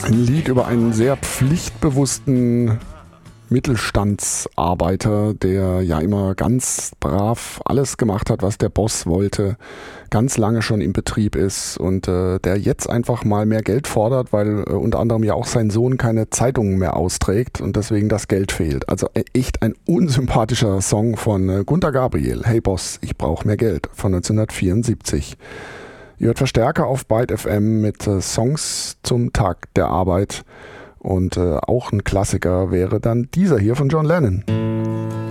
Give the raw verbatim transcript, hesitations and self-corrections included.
Ein Lied über einen sehr pflichtbewussten Mittelstandsarbeiter, der ja immer ganz brav alles gemacht hat, was der Boss wollte, ganz lange schon im Betrieb ist und äh, der jetzt einfach mal mehr Geld fordert, weil äh, unter anderem ja auch sein Sohn keine Zeitungen mehr austrägt und deswegen das Geld fehlt. Also äh, echt ein unsympathischer Song von äh, Gunter Gabriel. Hey Boss, ich brauche mehr Geld von neunzehnhundertvierundsiebzig. Ihr hört Verstärker auf Byte F M mit äh, Songs zum Tag der Arbeit. Und äh, auch ein Klassiker wäre dann dieser hier von John Lennon.